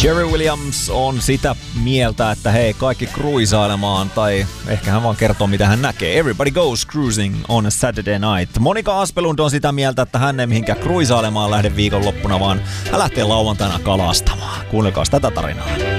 Jerry Williams on sitä mieltä, että hei, kaikki cruisailemaan, tai ehkä hän vaan kertoo, mitä hän näkee. Everybody goes cruising on a Saturday night. Monika Aspelund on sitä mieltä, että hän ei mihinkään cruisailemaan lähde viikonloppuna, vaan hän lähtee lauantaina kalastamaan. Kuunnelkaas tätä tarinaa.